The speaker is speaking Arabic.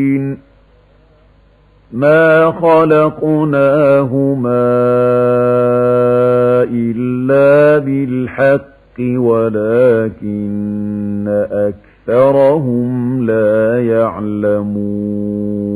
ما خلقناهما إلا بالحق ولكن أكثرهم لا يعلمون